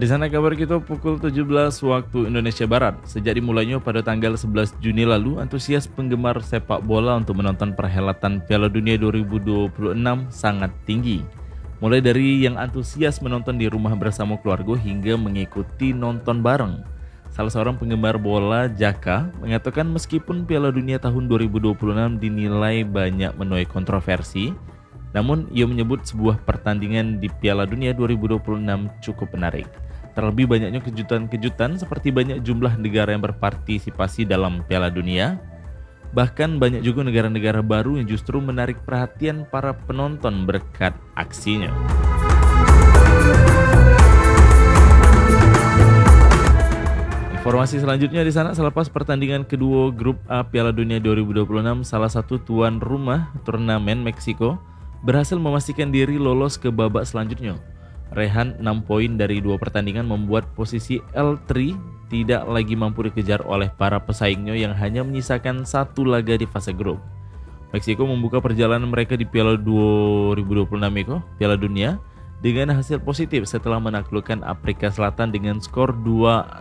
Di sana kabar kita pukul 17 waktu Indonesia Barat. Sejak dimulainya pada tanggal 11 Juni lalu, antusias penggemar sepak bola untuk menonton perhelatan Piala Dunia 2026 sangat tinggi. Mulai dari yang antusias menonton di rumah bersama keluarga hingga mengikuti nonton bareng. Salah seorang penggemar bola, Jaka, mengatakan meskipun Piala Dunia tahun 2026 dinilai banyak menuai kontroversi, namun ia menyebut sebuah pertandingan di Piala Dunia 2026 cukup menarik. Terlebih banyaknya kejutan-kejutan seperti banyak jumlah negara yang berpartisipasi dalam Piala Dunia. Bahkan banyak juga negara-negara baru yang justru menarik perhatian para penonton berkat aksinya. Informasi selanjutnya di sana, selepas pertandingan kedua grup A Piala Dunia 2026, salah satu tuan rumah turnamen Meksiko berhasil memastikan diri lolos ke babak selanjutnya. Rehan 6 poin dari 2 pertandingan membuat posisi L3 tidak lagi mampu dikejar oleh para pesaingnya yang hanya menyisakan 1 laga di fase grup. Meksiko membuka perjalanan mereka di Piala 2026 Piala Dunia dengan hasil positif setelah menaklukkan Afrika Selatan dengan skor 2-0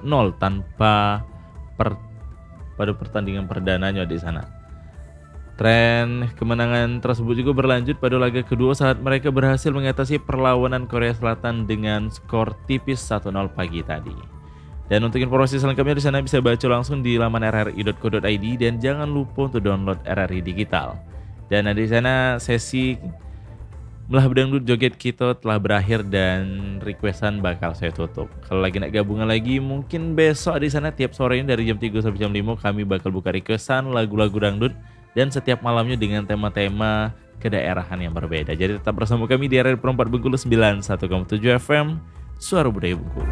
pada pertandingan perdananya di sana. Tren kemenangan tersebut juga berlanjut pada laga kedua saat mereka berhasil mengatasi perlawanan Korea Selatan dengan skor tipis 1-0 pagi tadi. Dan untuk informasi selengkapnya di sana bisa baca langsung di laman rri.co.id dan jangan lupa untuk download RRI Digital. Dan di sana sesi Melah Dangdut Joget kita telah berakhir dan requestan bakal saya tutup. Kalau lagi nak gabungan lagi mungkin besok di sana tiap sorenya dari jam 3 sampai jam 5 kami bakal buka requestan lagu-lagu dangdut. Dan setiap malamnya dengan tema-tema kedaerahan yang berbeda. Jadi tetap bersama kami di RRI Perempat Bengkulu 91,7 FM, Suara Budaya Bengkulu.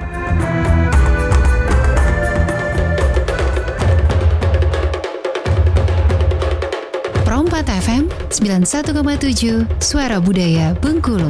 Perempat FM 91,7, Suara Budaya Bengkulu.